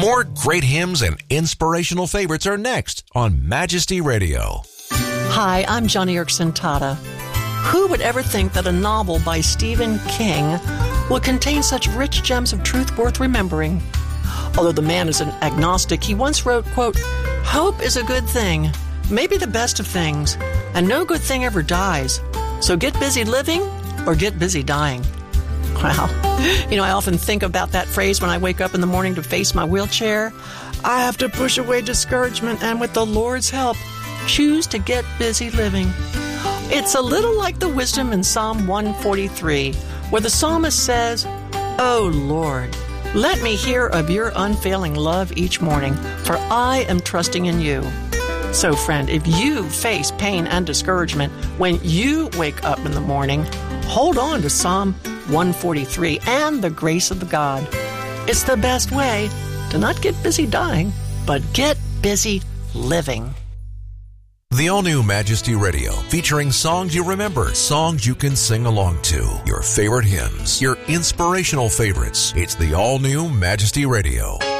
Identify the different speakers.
Speaker 1: More great hymns and inspirational favorites are next on Majesty Radio.
Speaker 2: Hi, I'm Johnny Erickson Tata. Who would ever think that a novel by Stephen King would contain such rich gems of truth worth remembering? Although the man is an agnostic, he once wrote, quote, "Hope is a good thing, maybe the best of things, and no good thing ever dies. So get busy living or get busy dying." Wow. I often think about that phrase when I wake up in the morning to face my wheelchair. I have to push away discouragement and with the Lord's help, choose to get busy living. It's a little like the wisdom in Psalm 143, where the psalmist says, "Oh Lord, let me hear of your unfailing love each morning, for I am trusting in you." So friend, if you face pain and discouragement when you wake up in the morning, hold on to Psalm 143 and the grace of the God. It's the best way to not get busy dying, but get busy living.
Speaker 1: The all-new Majesty Radio, featuring songs you remember, songs you can sing along to, your favorite hymns, your inspirational favorites. It's the all-new Majesty Radio.